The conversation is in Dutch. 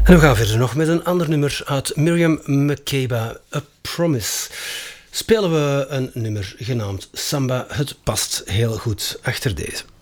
En we gaan verder nog met een ander nummer uit Miriam Makeba, A Promise. Spelen we een nummer genaamd Samba. Het past heel goed achter deze.